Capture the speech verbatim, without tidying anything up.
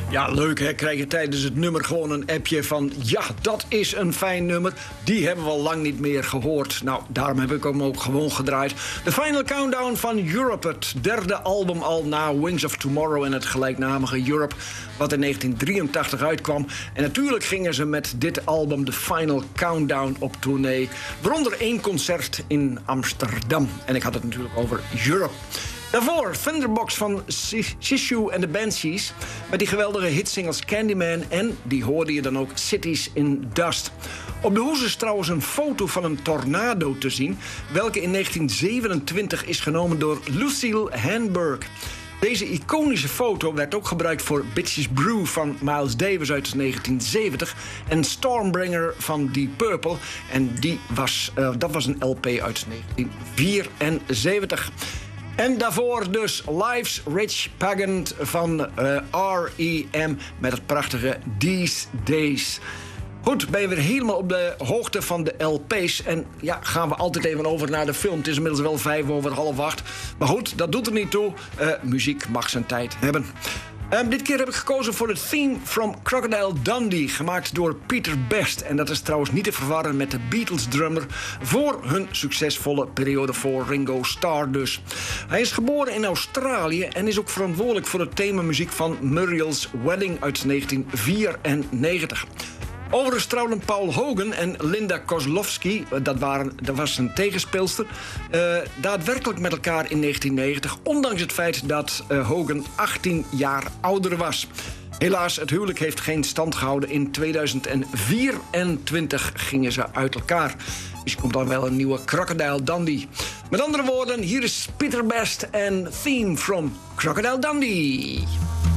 Ja, leuk hè, krijg je tijdens het nummer gewoon een appje van... ja, dat is een fijn nummer, die hebben we al lang niet meer gehoord. Nou, daarom heb ik hem ook gewoon gedraaid. De Final Countdown van Europe, het derde album al na Wings of Tomorrow... en het gelijknamige Europe, wat in negentien drieëntachtig uitkwam. En natuurlijk gingen ze met dit album, de Final Countdown, op tournee. Waaronder één concert in Amsterdam. En ik had het natuurlijk over Europe. Daarvoor Thunderbox van Sishu en de Banshees... met die geweldige hitsingles Candyman... en, die hoorde je dan ook, Cities in Dust. Op de hoes is trouwens een foto van een tornado te zien... welke in negentien zevenentwintig is genomen door Lucille Handberg. Deze iconische foto werd ook gebruikt voor Bitches Brew van Miles Davis uit negentien zeventig... en Stormbringer van Deep Purple. En die was, uh, dat was een L P uit negentien vierenzeventig. En daarvoor dus Life's Rich Pageant van uh, R E M met het prachtige These Days. Goed, ben je weer helemaal op de hoogte van de L P's. En ja, gaan we altijd even over naar de film. Het is inmiddels wel vijf over half acht. Maar goed, dat doet er niet toe. Uh, muziek mag zijn tijd hebben. Um, dit keer heb ik gekozen voor het theme from Crocodile Dundee, gemaakt door Peter Best. En dat is trouwens niet te verwarren met de Beatles-drummer voor hun succesvolle periode voor Ringo Starr dus. Hij is geboren in Australië en is ook verantwoordelijk voor het themamuziek van Muriel's Wedding uit negentien vierennegentig. Overigens trouwden Paul Hogan en Linda Kozlowski, dat, waren, dat was een tegenspeelster, uh, daadwerkelijk met elkaar in negentien negentig... ondanks het feit dat uh, Hogan achttien jaar ouder was. Helaas, het huwelijk heeft geen stand gehouden. In tweeduizend vierentwintig gingen ze uit elkaar. Dus komt dan wel een nieuwe Crocodile Dundee. Met andere woorden, hier is Peter Best en Theme from Crocodile Dundee.